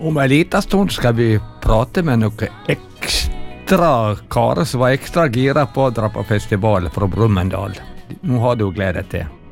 Om en liten stund skal vi prate med noen ekstra karer som var ekstra gira på å dra på festival fra Brumunddal. Nå har du gledet til.